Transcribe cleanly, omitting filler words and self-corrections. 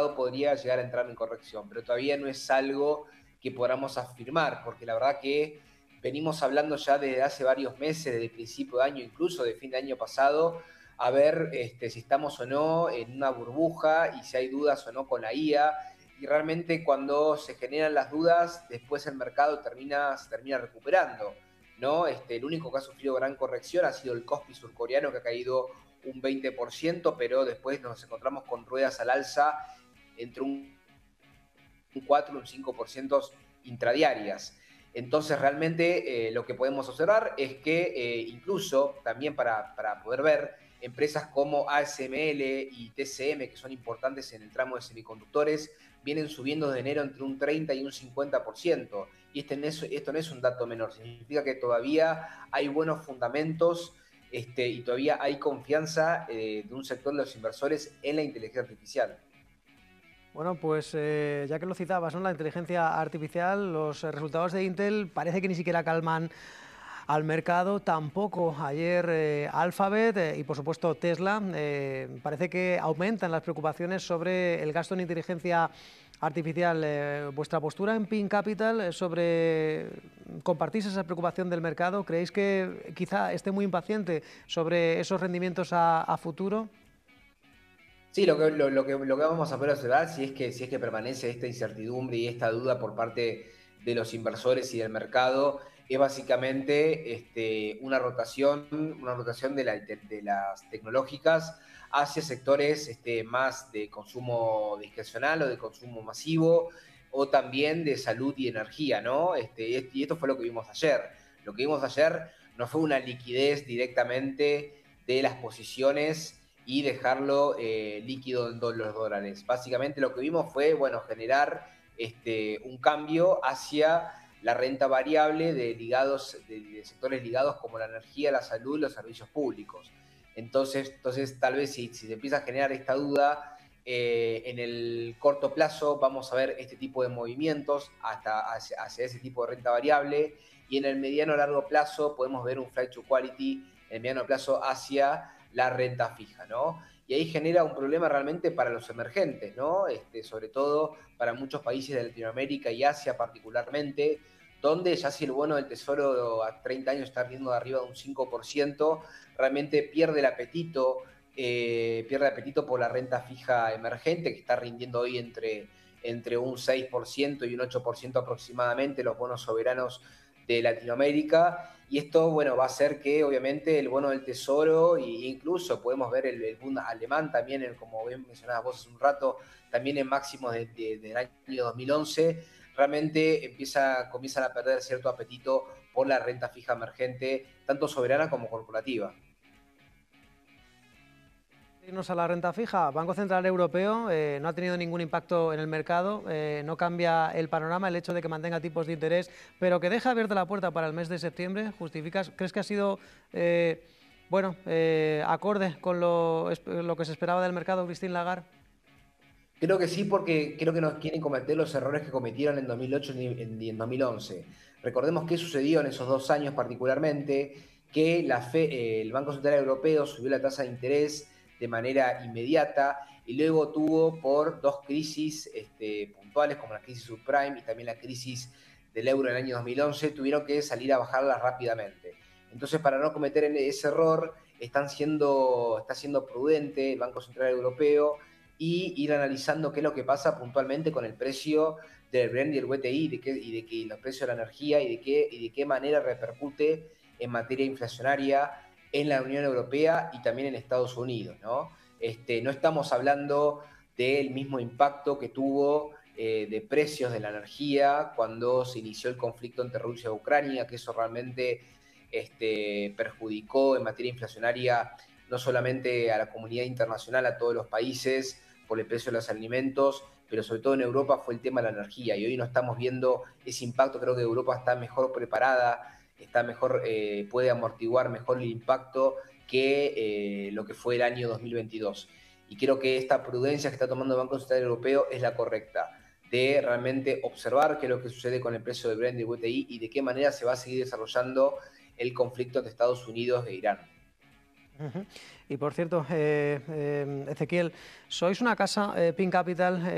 mercado podría llegar a entrar en corrección, pero todavía no es algo que podamos afirmar, porque la verdad que venimos hablando ya desde hace varios meses, desde el principio de año, incluso de fin de año pasado, a ver si estamos o no en una burbuja y si hay dudas o no con la IA. Y realmente cuando se generan las dudas, después el mercado se termina recuperando, ¿no? El único que ha sufrido gran corrección ha sido el Kospi surcoreano, que ha caído un 20%, pero después nos encontramos con ruedas al alza entre un 4 y un 5% intradiarias. Entonces, realmente lo que podemos observar es que incluso también para poder ver empresas como ASML y TCM, que son importantes en el tramo de semiconductores, vienen subiendo de enero entre un 30 y un 50%. Y esto no es un dato menor, significa que todavía hay buenos fundamentos y todavía hay confianza de un sector de los inversores en la inteligencia artificial. Bueno, pues ya que lo citabas, ¿no? La inteligencia artificial, los resultados de Intel parece que ni siquiera calman al mercado, tampoco ayer Alphabet y por supuesto Tesla. Parece que aumentan las preocupaciones sobre el gasto en inteligencia artificial. ¿Vuestra postura en Pin Capital sobre compartís esa preocupación del mercado? ¿Creéis que quizá esté muy impaciente sobre esos rendimientos a futuro? Sí, lo que vamos a poder observar si es que permanece esta incertidumbre y esta duda por parte de los inversores y del mercado, es básicamente una rotación de las tecnológicas hacia sectores más de consumo discrecional o de consumo masivo, o también de salud y energía, ¿no? Y esto fue lo que vimos ayer. Lo que vimos ayer no fue una liquidez directamente de las posiciones y dejarlo líquido en los dólares. Básicamente lo que vimos fue, bueno, generar un cambio hacia la renta variable de sectores ligados como la energía, la salud y los servicios públicos. Entonces tal vez si se empieza a generar esta duda, en el corto plazo vamos a ver este tipo de movimientos hacia ese tipo de renta variable, y en el mediano a largo plazo podemos ver un flight to quality en el mediano plazo hacia la renta fija, ¿no? Y ahí genera un problema realmente para los emergentes, ¿no? Sobre todo para muchos países de Latinoamérica y Asia particularmente, donde ya si el bono del tesoro a 30 años está rindiendo de arriba de un 5%, realmente pierde apetito por la renta fija emergente, que está rindiendo hoy entre un 6% y un 8% aproximadamente los bonos soberanos de Latinoamérica. Y esto, bueno, va a hacer que obviamente el bono del tesoro, e incluso podemos ver el Bund alemán también, como bien mencionabas vos hace un rato, también en máximos del año 2011, realmente comienzan a perder cierto apetito por la renta fija emergente, tanto soberana como corporativa. Irnos a la renta fija, Banco Central Europeo no ha tenido ningún impacto en el mercado, no cambia el panorama el hecho de que mantenga tipos de interés, pero que deja abierta la puerta para el mes de septiembre. ¿Crees que ha sido acorde con lo que se esperaba del mercado, Christine Lagarde? Creo que sí, porque creo que no quieren cometer los errores que cometieron en 2008 y en 2011. Recordemos qué sucedió en esos 2 años particularmente, que el Banco Central Europeo subió la tasa de interés de manera inmediata y luego tuvo por dos crisis puntuales, como la crisis subprime y también la crisis del euro en el año 2011, tuvieron que salir a bajarlas rápidamente. Entonces, para no cometer ese error, está siendo prudente el Banco Central Europeo y ir analizando qué es lo que pasa puntualmente con el precio del Brent y el WTI y de que los precios de la energía y de qué manera repercute en materia inflacionaria en la Unión Europea y también en Estados Unidos, ¿no? No estamos hablando del mismo impacto que tuvo de precios de la energía cuando se inició el conflicto entre Rusia y Ucrania, que eso realmente perjudicó en materia inflacionaria no solamente a la comunidad internacional, a todos los países, por el precio de los alimentos, pero sobre todo en Europa fue el tema de la energía, y hoy no estamos viendo ese impacto. Creo que Europa está mejor preparada, puede amortiguar mejor el impacto que lo que fue el año 2022. Y creo que esta prudencia que está tomando el Banco Central Europeo es la correcta, de realmente observar qué es lo que sucede con el precio de Brent y WTI y de qué manera se va a seguir desarrollando el conflicto entre Estados Unidos e Irán. Y por cierto, Ezequiel, sois una casa, Pin Capital,